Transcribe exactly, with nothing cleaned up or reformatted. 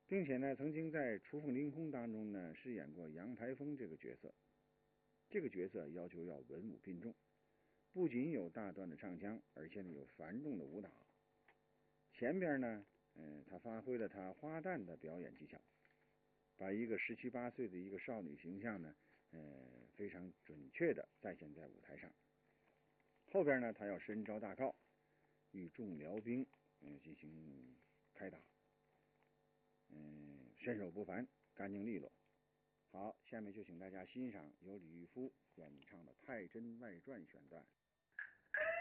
并且呢，曾经在《雏凤凌空》当中呢饰演过杨排风这个角色。这个角色要求要文武并重，不仅有大段的唱腔，而且呢有繁重的武打。前边呢，嗯、呃，他发挥了他花旦的表演技巧，把一个十七八岁的一个少女形象呢，呃，非常准确的再现在舞台上。后边呢，他要身招大铐，与众辽兵嗯、呃、进行开打，嗯、呃，身手不凡，干净利落。好，下面就请大家欣赏由李玉夫演唱的《太真外传》选段。